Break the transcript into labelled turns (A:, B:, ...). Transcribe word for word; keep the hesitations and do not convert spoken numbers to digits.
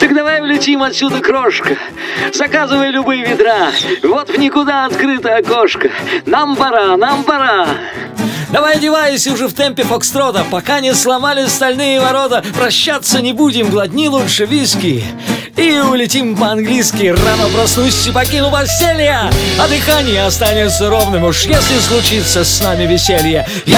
A: Так давай улетим отсюда, крошка. Заказывай любые ведра. Вот в никуда открыто окошко. Нам пора, нам пора.
B: Давай одевайся уже в темпе фокстрота, пока не сломали стальные ворота. Прощаться не будем, глотни лучше виски и улетим по-английски. Рано проснусь и покину постелье, а дыхание останется ровным. Уж если случится с нами веселье,